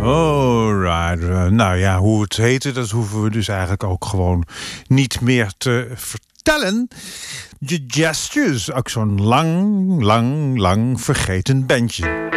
Alright. Nou ja, hoe het heette, dat hoeven we dus eigenlijk ook gewoon niet meer te vertellen. The Gestures, ook zo'n lang vergeten bandje.